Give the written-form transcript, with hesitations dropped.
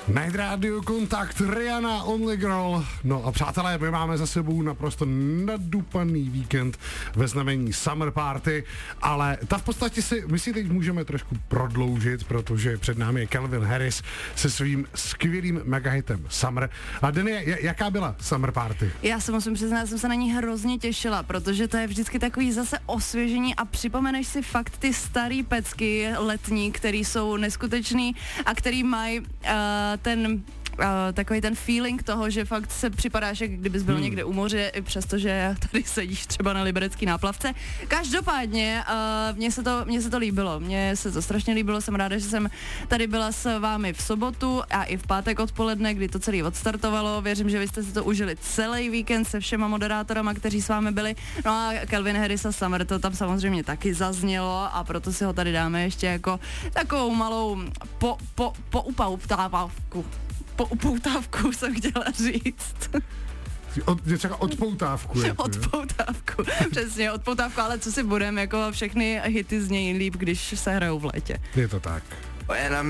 Night Radio Kontakt, Rihanna, Only Girl. No a přátelé, my máme za sebou naprosto nadupaný víkend ve znamení Summer Party, ale ta v podstatě my si teď můžeme trošku prodloužit, protože před námi je Calvin Harris se svým skvělým megahitem Summer. A Denny, jaká byla Summer Party? Já se musím přiznat, já jsem se na ní hrozně těšila, protože to je vždycky takový zase osvěžení a připomeneš si fakt ty starý pecky letní, který jsou neskutečný a který mají takový ten feeling toho, že fakt se připadáš, jak kdybys byl někde u moře, i přestože tady sedíš třeba na liberecký náplavce. Každopádně mně se to líbilo. Mně se to strašně líbilo, jsem ráda, že jsem tady byla s vámi v sobotu a i v pátek odpoledne, kdy to celé odstartovalo. Věřím, že vy jste si to užili celý víkend se všema moderátorama, kteří s vámi byli. No a Calvin Harris a Summer, to tam samozřejmě taky zaznělo a proto si ho tady dáme ještě jako takovou malou upoutávku jsem chtěla říct. Odpoutávku. Odpoutávku, přesně, odpoutávku, ale co si budem, jako všechny hity znějí líp, když se hrajou v létě. Je to tak.